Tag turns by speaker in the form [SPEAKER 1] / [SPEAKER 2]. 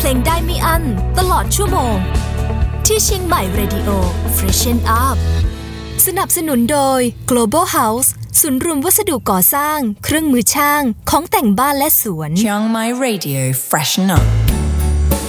[SPEAKER 1] ลงได้ไม่อั้นตลอดชั่วโมงที่เชียงใหม่ Radio Freshen Up สนับสนุนโดย Global House ศูนย์รวมวัสดุก่อสร้างเครื่องมือช่างของแต่งบ้านและสวน
[SPEAKER 2] Chiang Mai Radio Freshen Up